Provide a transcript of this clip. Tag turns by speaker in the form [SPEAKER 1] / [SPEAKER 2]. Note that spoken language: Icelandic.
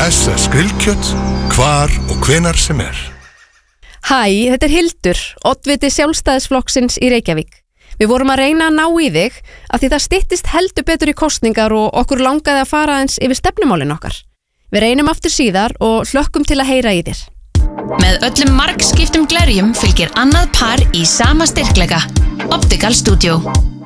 [SPEAKER 1] SS grillkjöt, hvar og hvenar sem er.
[SPEAKER 2] Hæ, þetta Hildur, oddviti Sjálfstæðisflokksins í Reykjavík. Við vorum að reyna að ná í þig af því það styttist heldur betur í kosningar og okkur langaði að fara eins yfir stefnumálin okkar. Við reynum aftur síðar og hlökkum til að heyra í þér.
[SPEAKER 3] Með öllum margskiptum glerjum fylgir annað par í sama styrkleika. Optical Studio.